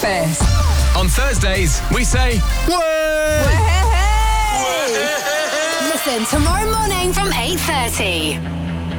breakfast. On Thursdays, we say, "Way!" Listen tomorrow morning from 8:30.